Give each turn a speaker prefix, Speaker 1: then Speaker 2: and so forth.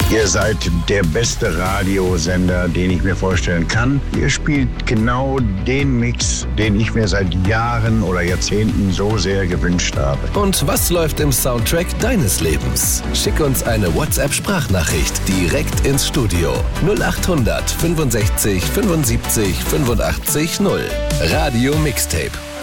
Speaker 1: Ihr seid der beste Radiosender, den ich mir vorstellen kann. Ihr spielt genau den Mix, den ich mir seit Jahren oder Jahrzehnten so sehr gewünscht habe.
Speaker 2: Und was läuft im Soundtrack deines Lebens? Schick uns eine WhatsApp-Sprachnachricht direkt ins Studio. 0800 65 75 85 0. Radio Mixtape.